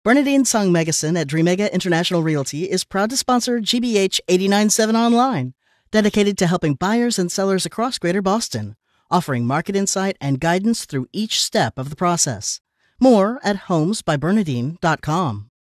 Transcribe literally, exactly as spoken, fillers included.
Bernadine Song Megason at Dreamega International Realty is proud to sponsor G B H eighty-nine point seven Online, dedicated to helping buyers and sellers across Greater Boston, offering market insight and guidance through each step of the process. More at homes by bernadine dot com.